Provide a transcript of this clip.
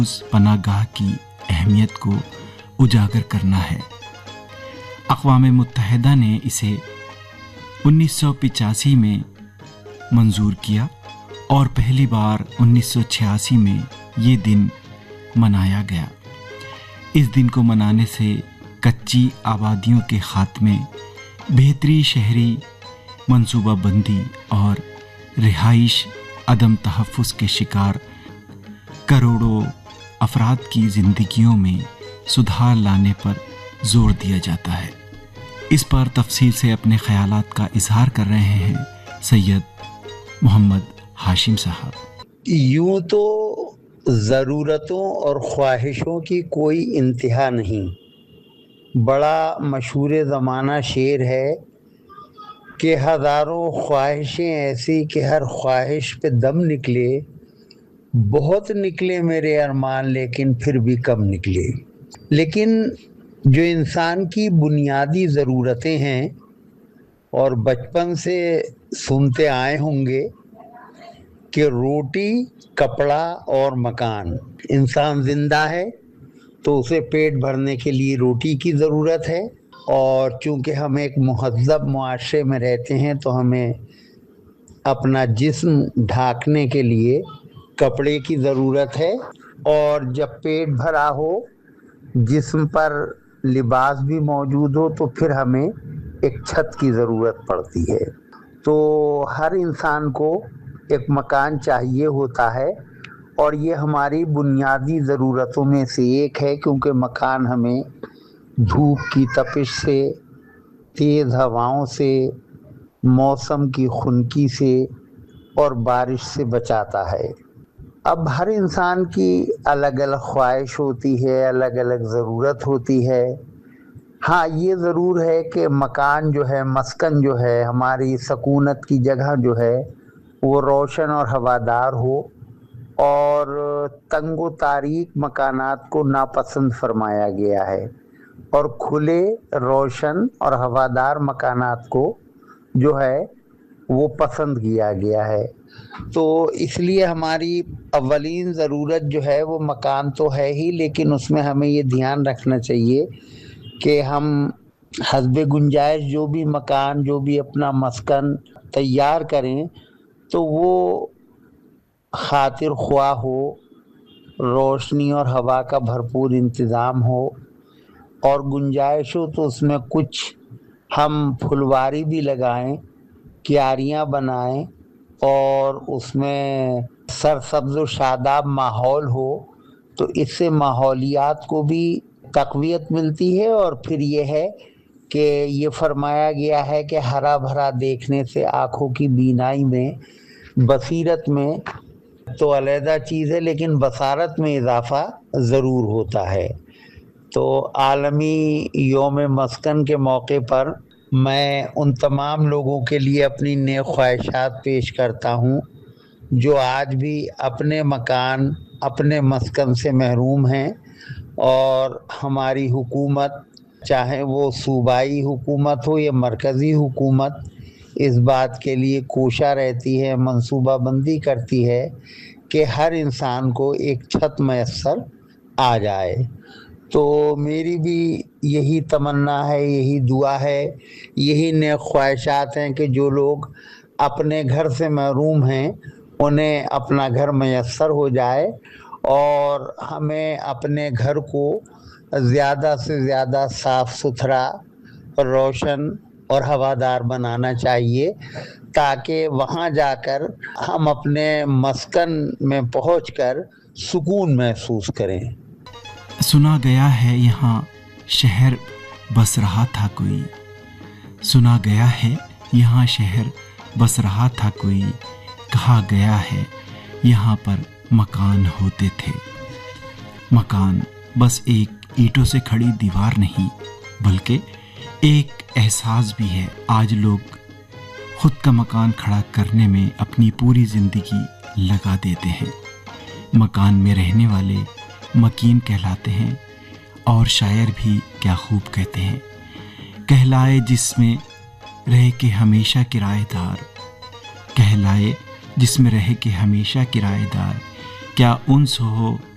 उस पनागाह की अहमियत को उजागर करना है। अक़वाम मुत्तहिदा ने इसे 1985 में मंजूर किया और पहली बार 1986 में ये दिन मनाया गया। इस दिन को मनाने से कच्ची आबादियों के खात्मे, बेहतरी शहरी मंसूबाबंदी और रिहाइश अदम तहफ़्फ़ुज़ के शिकार करोड़ों अफराद की ज़िंदगियों में सुधार लाने पर ज़ोर दिया जाता है। इस पर तफसील से अपने ख़यालात का इजहार कर रहे हैं सैयद मोहम्मद हाशिम साहब। यूँ तो ज़रूरतों और ख्वाहिशों की कोई इंतहा नहीं। बड़ा मशहूर ज़माना शेर है कि हज़ारों ख्वाहिशें ऐसी कि हर ख्वाहिश पे दम निकले, बहुत निकले मेरे अरमान लेकिन फिर भी कम निकले। लेकिन जो इंसान की बुनियादी ज़रूरतें हैं, और बचपन से सुनते आए होंगे कि रोटी, कपड़ा और मकान, इंसान ज़िंदा है तो उसे पेट भरने के लिए रोटी की ज़रूरत है, और चूँकि हम एक मुहज़्ज़ब मुआशरे में रहते हैं तो हमें अपना जिस्म ढाँकने के लिए कपड़े की ज़रूरत है, और जब पेट भरा हो, जिस्म पर लिबास भी मौजूद हो, तो फिर हमें एक छत की ज़रूरत पड़ती है। तो हर इंसान को एक मकान चाहिए होता है, और ये हमारी बुनियादी ज़रूरतों में से एक है, क्योंकि मकान हमें धूप की तपिश से, तेज़ हवाओं से, मौसम की खुनकी से और बारिश से बचाता है। अब हर इंसान की अलग अलग ख्वाहिश होती है, अलग अलग ज़रूरत होती है। हाँ, ये ज़रूर है कि मकान जो है, मस्कन जो है, हमारी सकूनत की जगह जो है, वो रोशन और हवादार हो, और तंगो तारीक मकानात को नापसंद फरमाया गया है, और खुले, रोशन और हवादार मकानात को जो है वो पसंद किया गया है। तो इसलिए हमारी अव्वलीन ज़रूरत जो है वो मकान तो है ही, लेकिन उसमें हमें ये ध्यान रखना चाहिए कि हम हस्बे गुंजाइश जो भी मकान, जो भी अपना मस्कन तैयार करें, तो वो खातिर ख्वाह हो, रोशनी और हवा का भरपूर इंतज़ाम हो, और गुंजाइश हो तो उसमें कुछ हम फुलवारी भी लगाएं, क्यारियां बनाएं, और उसमें सरसब्ज़ व शादाब माहौल हो, तो इससे माहौलियात को भी तक़वियत मिलती है। और फिर ये है कि ये फरमाया गया है कि हरा भरा देखने से आँखों की बीनाई में, बसीरत में तो अलहदा चीज़ है, लेकिन बसारत में इजाफ़ा ज़रूर होता है। तो आलमी योम मस्कन के मौके पर मैं उन तमाम लोगों के लिए अपनी नेक ख्वाहिशात पेश करता हूँ जो आज भी अपने मकान, अपने मस्कन से महरूम हैं, और हमारी हुकूमत, चाहे वो सूबाई हुकूमत हो या मरकज़ी हुकूमत, इस बात के लिए कोशा रहती है, मंसूबाबंदी करती है कि हर इंसान को एक छत मैसर आ जाए। तो मेरी भी यही तमन्ना है, यही दुआ है, यही नेक ख्वाहिशात हैं कि जो लोग अपने घर से महरूम हैं उन्हें अपना घर मैसर हो जाए, और हमें अपने घर को ज़्यादा से ज़्यादा साफ़ सुथरा, रोशन और हवादार बनाना चाहिए, ताकि वहाँ जाकर हम अपने मस्कन में पहुंचकर सुकून महसूस करें। सुना गया है यहाँ शहर बस रहा था कोई, सुना गया है यहाँ शहर बस रहा था कोई, कहा गया है यहाँ पर मकान होते थे। मकान बस एक ईंटों से खड़ी दीवार नहीं, बल्कि एक एहसास भी है। आज लोग खुद का मकान खड़ा करने में अपनी पूरी ज़िंदगी लगा देते हैं। मकान में रहने वाले मकीन कहलाते हैं, और शायर भी क्या खूब कहते हैं, कहलाए जिसमें रह के हमेशा किराएदार, कहलाए जिसमें रह के हमेशा किराएदार, क्या उन्स हो